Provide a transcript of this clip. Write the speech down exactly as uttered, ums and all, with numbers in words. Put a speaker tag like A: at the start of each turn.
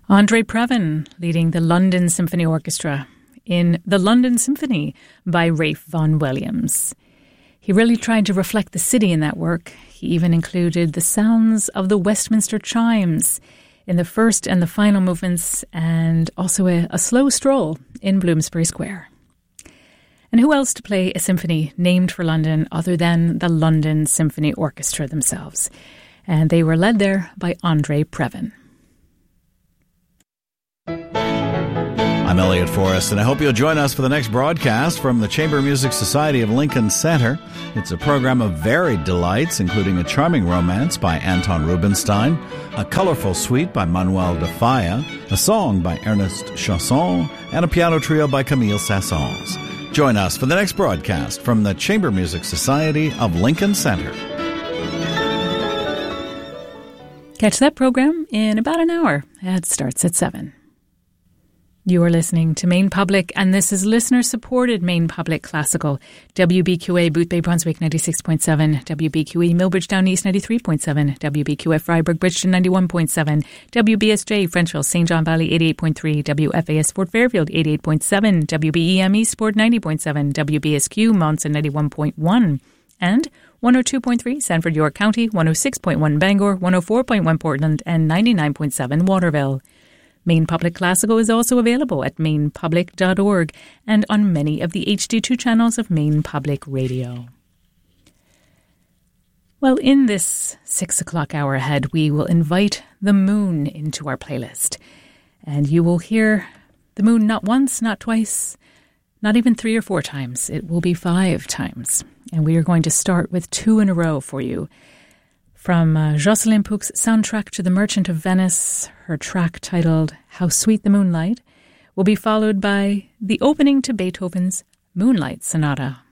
A: Andre Previn leading the London Symphony Orchestra in The London Symphony by Ralph Vaughan Williams. He really tried to reflect the city in that work. He even included the sounds of the Westminster chimes in the first and the final movements, and also a, a slow stroll in Bloomsbury Square. And who else to play a symphony named for London other than the London Symphony Orchestra themselves? And they were led there by Andre Previn.
B: I'm Elliot Forrest, and I hope you'll join us for the next broadcast from the Chamber Music Society of Lincoln Center. It's a program of varied delights, including a charming romance by Anton Rubinstein, a colorful suite by Manuel de Falla, a song by Ernest Chausson, and a piano trio by Camille Saint-Saëns. Join us for the next broadcast from the Chamber Music Society of Lincoln Center.
A: Catch that program in about an hour. It starts at seven. You are listening to Maine Public, and this is listener-supported Maine Public Classical. W B Q A Boothbay Brunswick ninety-six point seven, W B Q E Millbridge Down East ninety-three point seven, W B Q F Freiburg Bridgeton ninety-one point seven, W B S J Frenchville Saint John Valley eighty-eight point three, W F A S Fort Fairfield eighty-eight point seven, W B E M Eastport ninety point seven, W B S Q Monson ninety-one point one, and one oh two point three Sanford York County, one oh six point one Bangor, one oh four point one Portland, and ninety-nine point seven Waterville. Maine Public Classical is also available at maine public dot org and on many of the H D two channels of Maine Public Radio. Well, in this six o'clock hour ahead, we will invite the moon into our playlist. And you will hear the moon not once, not twice, not even three or four times. It will be five times. And we are going to start with two in a row for you. From uh, Jocelyn Pook's soundtrack to The Merchant of Venice, her track titled How Sweet the Moonlight will be followed by the opening to Beethoven's Moonlight Sonata.